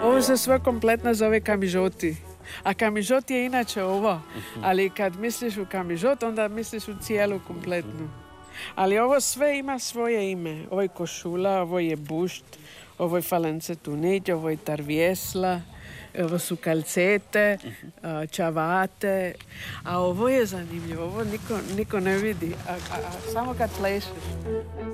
Ovo se sve kompletno zove kamižoti. A kamižot je inače ovo. Ali kad misliš u kamižot, onda misliš u cijelu kompletnu. Ali ovo sve ima svoje ime. Ovo je košula, ovo je bušt, ovo je falence tunić, ovo je tarvjesla, ovo su kalcete, čavate. A ovo je zanimljivo, ovo niko ne vidi, samo kad plešiš.